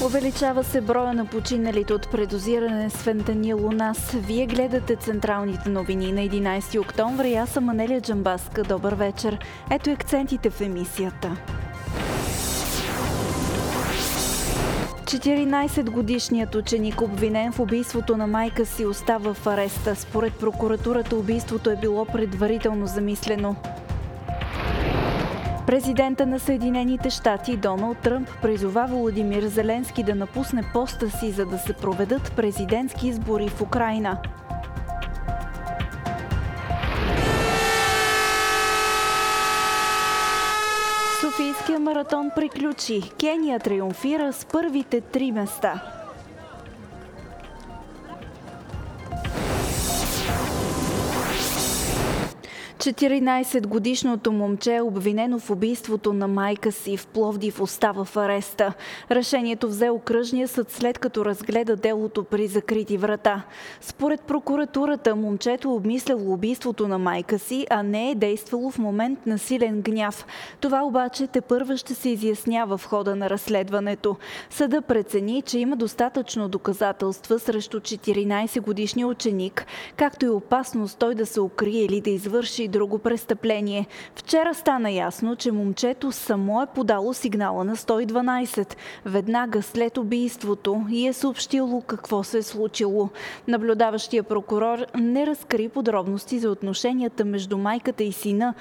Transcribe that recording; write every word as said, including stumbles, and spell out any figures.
Увеличава се броя на починалите от предозиране с фентанил у нас. Вие гледате централните новини на единайсети октомври. Аз съм Анелия Джамбаска. Добър вечер. Ето акцентите в емисията. четиринайсетгодишният ученик, обвинен в убийството на майка си, остава в ареста. Според прокуратурата убийството е било предварително замислено. Президента на Съединените щати Доналд Тръмп призова Володимир Зеленски да напусне поста си, за да се проведат президентски избори в Украйна. Софийския маратон приключи. Кения триумфира с първите три места. четиринайсетгодишното момче е обвинено в убийството на майка си в Пловдив, остава в ареста. Решението взе окръжния съд, след като разгледа делото при закрити врата. Според прокуратурата, момчето обмисляло убийството на майка си, а не е действало в момент на силен гняв. Това обаче тепърва ще се изяснява в хода на разследването. Съда прецени, че има достатъчно доказателства срещу четиринайсетгодишния ученик, както и опасност той да се укрие или да извърши друго престъпление. Вчера стана ясно, че момчето само е подало сигнала на сто и дванайсет веднага след убийството и е съобщило какво се е случило. Наблюдаващия прокурор не разкри подробности за отношенията между майката и сина,